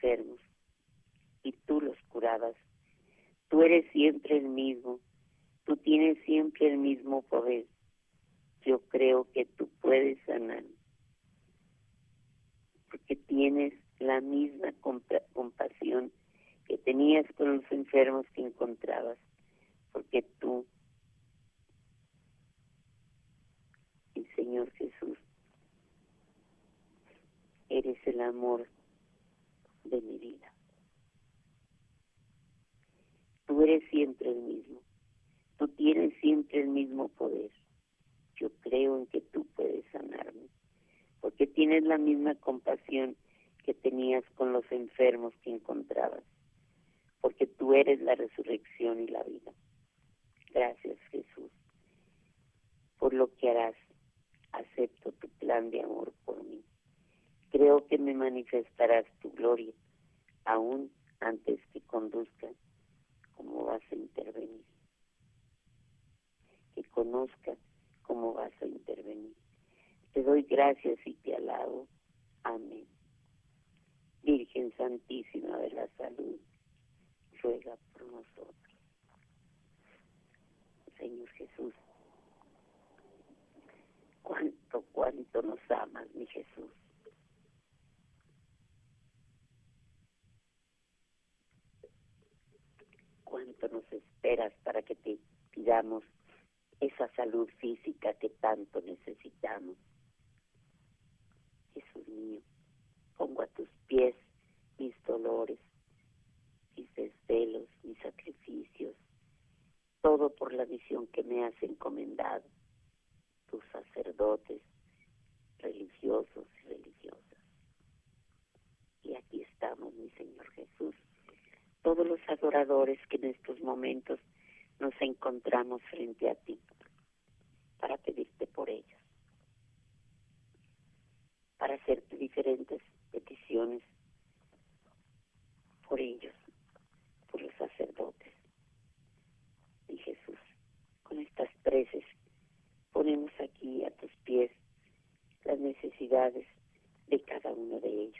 enfermos y tú los curabas. Tú eres siempre el mismo, tú tienes siempre el mismo poder. Yo creo que tú puedes sanar, porque tienes la misma compasión que tenías con los enfermos que encontrabas, porque tú, el Señor Jesús, eres el amor de mi vida. Tú eres siempre el mismo, tú tienes siempre el mismo poder. Yo creo en que tú puedes sanarme, porque tienes la misma compasión que tenías con los enfermos que encontrabas, porque tú eres la resurrección y la vida. Gracias, Jesús, por lo que harás. Acepto tu plan de amor por mí. Creo que me manifestarás tu gloria, aún antes que conduzca cómo vas a intervenir. Que conozca cómo vas a intervenir. Te doy gracias y te alabo. Amén. Virgen Santísima de la Salud, ruega por nosotros. Señor Jesús, cuánto nos amas, mi Jesús. Cuánto nos esperas para que te pidamos esa salud física que tanto necesitamos. Jesús mío, pongo a tus pies mis dolores, mis desvelos, mis sacrificios, todo por la misión que me has encomendado, tus sacerdotes, religiosos y religiosas. Y aquí estamos, mi Señor Jesús, todos los adoradores que en estos momentos nos encontramos frente a ti, para pedirte por ellos, para hacerte diferentes peticiones por ellos, por los sacerdotes. Y Jesús, con estas preces ponemos aquí a tus pies las necesidades de cada uno de ellos.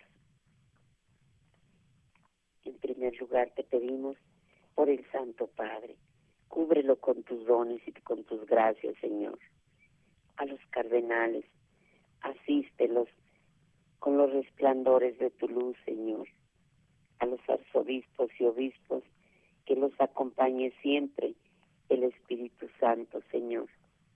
En primer lugar te pedimos por el Santo Padre, cúbrelo con tus dones y con tus gracias, Señor. A los cardenales, asístelos con los resplandores de tu luz, Señor. A los arzobispos y obispos, que los acompañe siempre el Espíritu Santo, Señor.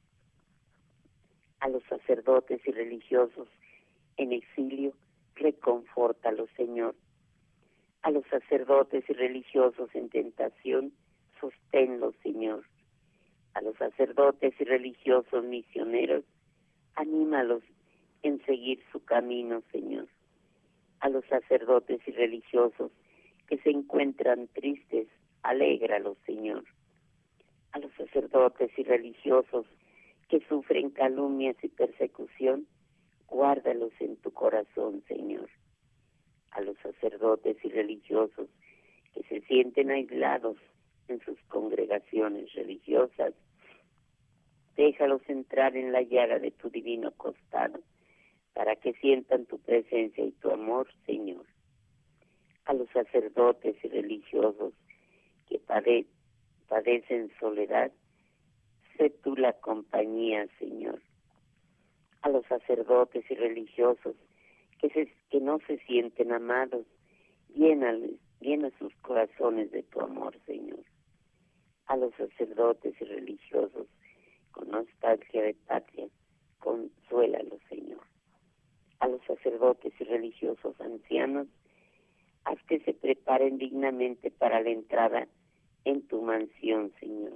A los sacerdotes y religiosos en exilio, reconfórtalos, Señor. A los sacerdotes y religiosos en tentación, sosténlos, Señor. A los sacerdotes y religiosos misioneros, anímalos en seguir su camino, Señor. A los sacerdotes y religiosos que se encuentran tristes, alégralos, Señor. A los sacerdotes y religiosos que sufren calumnias y persecución, guárdalos en tu corazón, Señor. A los sacerdotes y religiosos que se sienten aislados en sus congregaciones religiosas, déjalos entrar en la llaga de tu divino costado, para que sientan tu presencia y tu amor, Señor. A los sacerdotes y religiosos que padecen soledad, sé tú la compañía, Señor. A los sacerdotes y religiosos que no se sienten amados, llena sus corazones de tu amor, Señor. A los sacerdotes y religiosos con nostalgia de patria, consuélalos, Señor. A los sacerdotes y religiosos ancianos, haz que se preparen dignamente para la entrada en tu mansión, Señor.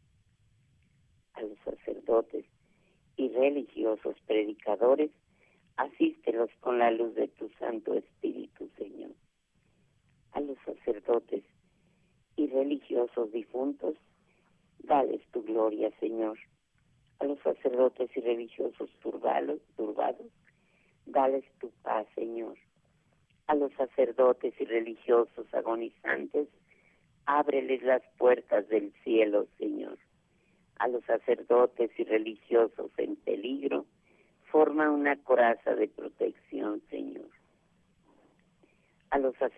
A los sacerdotes y religiosos predicadores, asístelos con la luz de tu Santo Espíritu, Señor. A los sacerdotes y religiosos difuntos, dales tu gloria, Señor. A los sacerdotes y religiosos turbados, dales tu paz, Señor. A los sacerdotes y religiosos agonizantes, ábreles las puertas del cielo, Señor. A los sacerdotes y religiosos en peligro, forma una coraza de protección, Señor. A los